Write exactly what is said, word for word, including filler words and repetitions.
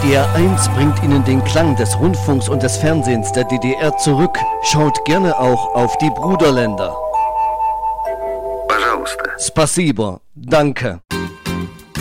D R eins bringt Ihnen den Klang des Rundfunks und des Fernsehens der D D R zurück. Schaut gerne auch auf die Bruderländer. Пожалуйста. Spasibo. Danke.